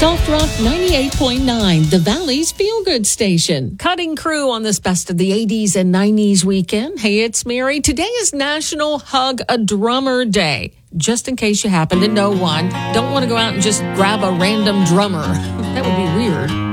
Soft Rock 98.9, the Valley's feel-good station. Cutting crew on this Best of the 80s and 90s weekend. Hey, it's Mary. Today is National Hug a Drummer Day. Just in case you happen to know one, don't want to go out and just grab a random drummer. That would be weird.